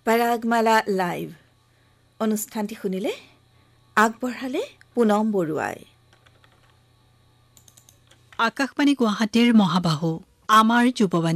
পৰাগমালা live অনুষ্ঠানটি শুনিলে আগবঢ়ালে পুনম বৰুৱাই। আকাশবাণী গুৱাহাটীৰ মহাবাহু আমাৰ যুৱবাণী।